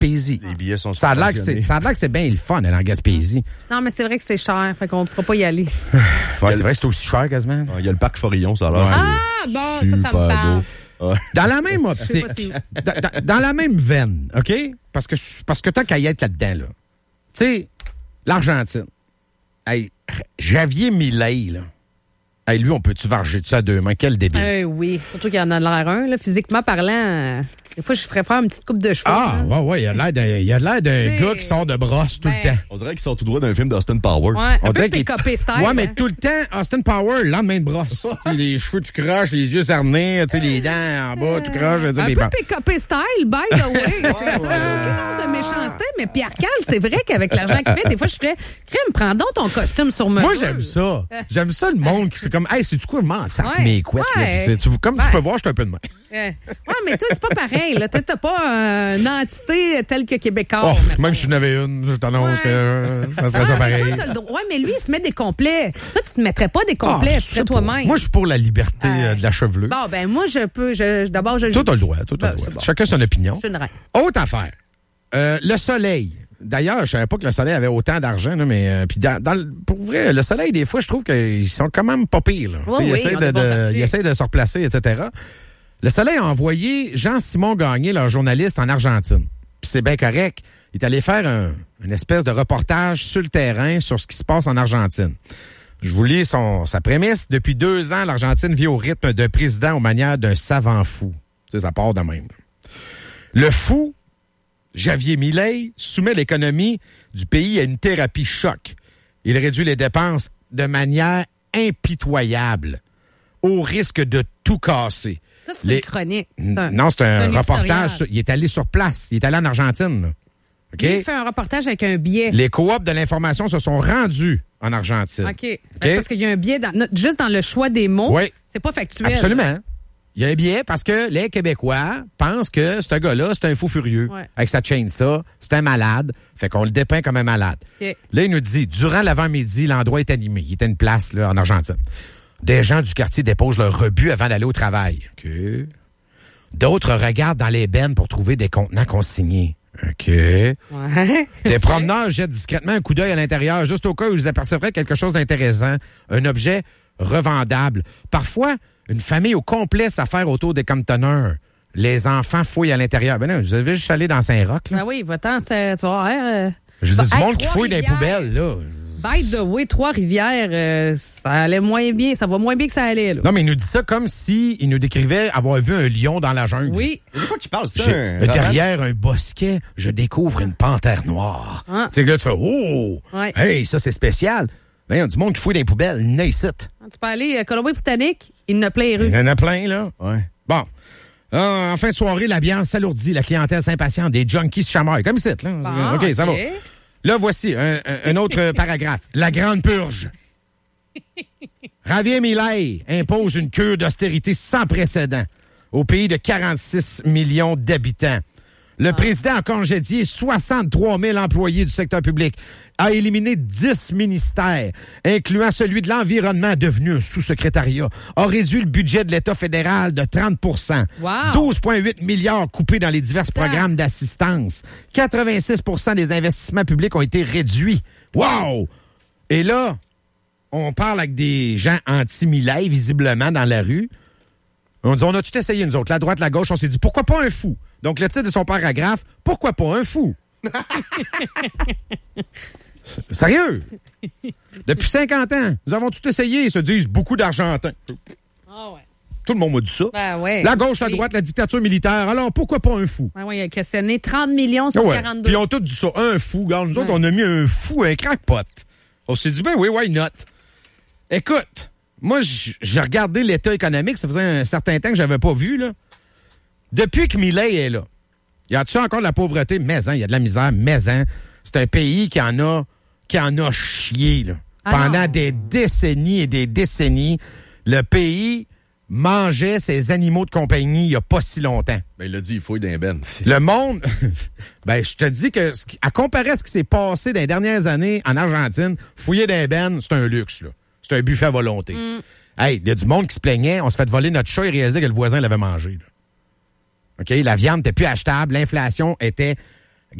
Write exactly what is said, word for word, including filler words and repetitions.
Gaspésie. Les billets sont Ça a l'air que c'est, ça a l'air que c'est bien le fun d'aller en Gaspésie. Non, mais c'est vrai que c'est cher, fait qu'on ne pourra pas y aller. Ouais, c'est vrai que c'est aussi cher quasiment. Il y a le parc Forillon, ça a l'air. Ah, bon, ça, ça me parle. Ouais. Dans la même optique, dans, dans, dans la même veine, OK? Parce que, parce que tant qu'à y être là-dedans, là. Tu sais, l'Argentine. Hey, Javier Milei, là. Hey, lui, on peut-tu varger de ça à deux mains? Quel débile. Euh, oui, surtout qu'il y en a l'air un, là, physiquement parlant. Euh, des fois, je ferais faire une petite coupe de cheveux. Ah, là. ouais, ouais, il a l'air d'un, il a l'air d'un Mais... gars qui sort de brosse tout Ben... le temps. On dirait qu'ils sont tout droit d'un film d'Austin Power. Ouais, On un dirait peu qu'il... pick-upé style. Ouais, mais hein? tout le temps, Austin Power, lendemain de brosse. Les cheveux tout croche, les yeux cernés, tu sais, les dents en bas, tout croche. Un Les peu pick-upé style, by the way. C'est ça, aucune de méchanceté. Mais Pierre Cal, c'est vrai qu'avec l'argent qu'il fait, des fois, je ferais, crème, prends donc ton costume sur mesure. Moi, j'aime ça. J'aime ça, le monde qui c'est comme, hey, c'est du quoi, je m'en sac Ouais. mes couettes. Ouais. Là, c'est, tu, comme Ouais. tu peux voir, je suis un peu de main. Ouais, mais toi, c'est pas pareil. Là. T'as pas euh, une entité telle que Québécois. Oh, même si je n'avais une, je t'annonce Ouais. que euh, ça serait Ah, ça mais pareil. toi, t'as le droit. Ouais, mais lui, il se met des complets. Toi, tu te mettrais pas des complets. Ah, tu je serais sais pas. toi-même. Moi, je suis pour la liberté euh, de la chevelure. Bon, ben, moi, je peux. Je, d'abord, je. Toi, t'as le droit. Toi, t'as Ben, le droit. c'est bon. Chacun son opinion. Je suis une reine. Autre affaire. Euh, le soleil. D'ailleurs, je savais pas que le soleil avait autant d'argent, là, mais euh, puis dans, dans le- pour vrai, le soleil, des fois, je trouve qu'ils sont quand même pas pires. Là. Oui, Tu sais, ils oui, essaient ils ont de, des bons de- articles. ils essaient de se replacer, et cetera. Le soleil a envoyé Jean-Simon Gagné, leur journaliste, en Argentine. Puis c'est bien correct. Il est allé faire un, une espèce de reportage sur le terrain sur ce qui se passe en Argentine. Je vous lis son, sa prémisse. Depuis deux ans, l'Argentine vit au rythme d'un président aux manières d'un savant fou. Tu sais, ça part de même. Le fou, Javier Milei, soumet l'économie du pays à une thérapie choc. Il réduit les dépenses de manière impitoyable, au risque de tout casser. Ça, c'est Les- une chronique. C'est un- Non, c'est un, c'est un reportage. éditorial. sur- Il est allé sur place. Il est allé en Argentine. Là. OK? Il fait un reportage avec un billet. Les coops de l'information se sont rendus en Argentine. OK. C'est parce qu'il y a un biais dans, juste dans le choix des mots. Oui. C'est pas factuel. Absolument. Il y a un biais parce que les Québécois pensent que ce gars-là, c'est un fou furieux. Ouais. Avec sa chaîne ça, c'est un malade. Fait qu'on le dépeint comme un malade. OK. Là, il nous dit, durant l'avant-midi, l'endroit est animé. Il était une place là, en Argentine. Des gens du quartier déposent leur rebut avant d'aller au travail. OK. D'autres regardent dans les bennes pour trouver des contenants consignés. OK. Ouais. Des promeneurs jettent discrètement un coup d'œil à l'intérieur, juste au cas où ils apercevraient quelque chose d'intéressant, un objet revendable. Parfois, une famille au complet s'affaire autour des conteneurs. Les enfants fouillent à l'intérieur. Ben non, vous avez juste allé dans Saint-Roch, là. Ben oui, va-t'en, ça- tu vas voir. euh, Je dis du Hey, monde qui fouille dans les Trois-Rivières. poubelles, là. By the way, Trois-Rivières, euh, ça allait moins bien. Ça va moins bien que ça allait, là. Non, mais il nous dit ça comme si il nous décrivait avoir vu un lion dans la jungle. Oui. De quoi tu parles, c'est J'ai- un euh, roman? derrière un bosquet, je découvre une panthère noire. Ah. Tu sais, là, tu fais, oh! Ouais. Hey, ça, c'est spécial. Ben, il y a du monde qui fouille dans les poubelles. Il y en a ici. Tu peux aller à Colombie-Britannique, il ne plein les Il rues. y en a plein, là. Ouais. Bon. Euh, en fin de soirée, l'ambiance s'alourdit, la clientèle s'impatiente, des junkies se chamaillent. Comme ici, là. Bon, OK, ça va. OK. Là, voici un, un- un autre paragraphe. La grande purge. Javier Milei impose une cure d'austérité sans précédent au pays de quarante-six millions d'habitants. Le président a congédié soixante-trois mille employés du secteur public, a éliminé dix ministères, incluant celui de l'environnement devenu un sous-secrétariat, a réduit le budget de l'État fédéral de trente pour cent, Wow. douze virgule huit milliards coupés dans les divers programmes d'assistance, quatre-vingt-six pour cent des investissements publics ont été réduits. Wow! Et là, on parle avec des gens anti-Milei, visiblement, dans la rue. On dit, on a tout essayé, nous autres, la droite, la gauche, on s'est dit, pourquoi pas un fou? Donc, le titre de son paragraphe, pourquoi pas un fou? Sérieux? Depuis cinquante ans, nous avons tout essayé, ils se disent beaucoup d'Argentins. Ah ouais. Tout le monde m'a dit ça. Ben ouais. La gauche, la Oui. droite, la dictature militaire. Alors, pourquoi pas un fou? Ben ouais, il a questionné trente millions sur Ah ouais. quarante-deux. Puis ils ont tous dit ça, un fou. Regarde, nous autres, Ouais. on a mis un fou, un crackpot. On s'est dit, ben oui, why not? Écoute, moi, j- j'ai regardé l'état économique, ça faisait un certain temps que j'avais pas vu, là. Depuis que Milei est là, y a-tu encore de la pauvreté? Mais hein, il y a de la misère, mais hein. C'est un pays qui en a, qui en a chié, là. Ah Pendant non. des décennies et des décennies, le pays mangeait ses animaux de compagnie il y a pas si longtemps. Ben, il l'a dit, il fouille d'un ben. Le monde, ben, je te dis que, ce qui- à comparer à ce qui s'est passé dans les dernières années en Argentine, fouiller des bennes, c'est un luxe, là. C'est un buffet à volonté. Hey, il y a du monde qui se plaignait, on se fait voler notre chat et réalisait que le voisin l'avait mangé, là. OK? La viande n'était plus achetable, l'inflation était